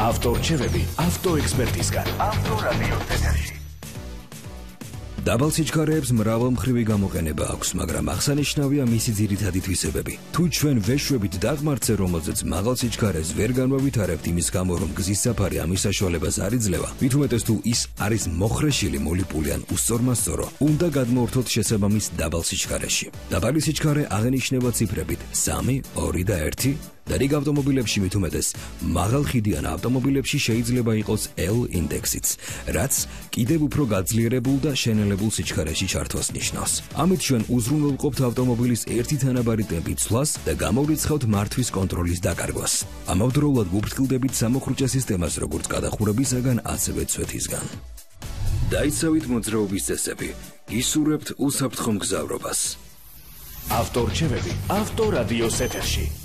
ავტორჩევები ავტოექსპერტისგან. ავტორადიოს ეთერში. დაბალსიჩქარეებს მრავალმხრივი გამოყენება აქვს, მაგრამ აღსანიშნავია მისი ძირითადი თვისებები. თუ ჩვენ ვეშვებით დაღმართზე, რომელზეც მაღალ სიჩქარეს ვერ განვავითარებთ იმის გამო, რომ გზის საფარი ამის საშუალებას არ იძლევა, მით უმეტეს თუ ის არის მოხრეშილი, მოლიპული ან უსწორმასწორო, უნდა გადმოვართოთ შესაბამის დაბალ სიჩქარეში. დაბალი სიჩქარე აღენიშნება ციფრებით 3, 2 და 1. და რიგ ავტომობილებში მით უმეტეს მაღალ ხიდიან ავტომობილებში შეიძლება იყოს L ინდექსიც, რაც კიდევ უფრო გაძლიერებულ და შენელებულ სიჩქარეში ჩართვას ნიშნავს. ამით ჩვენ უზრუნველყოფთ ავტომობილის ერთი თანაბარი ტემპით ცვლას და გამოვრიცხავთ მართვის კონტროლის დაკარგვას. ამავდროულად ვუფრთხილდებით სამოხრუჭე სისტემას როგორც გადახურებისაგან, ასევე ცვეთისგან. დაიცავით მოძრაობის წესები, ისურვებთ უსაფრთხო მგზავრობას. ავტორჩევები ავტორადიოს ეთერში.